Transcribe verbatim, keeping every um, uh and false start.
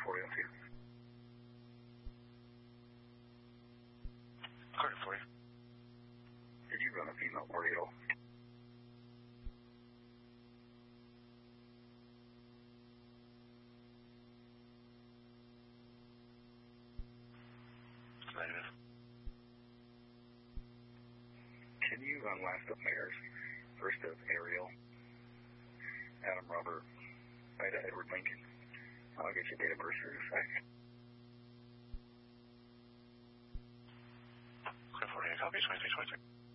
for you, too. Clear for you. Did you run a female party at all? Negative. Can you run last of mayors? First of Ariel, Adam Robert, Ida Edward Lincoln. I'll get your date of birth for a second. Clear for you. Copy. twenty-three twenty-three.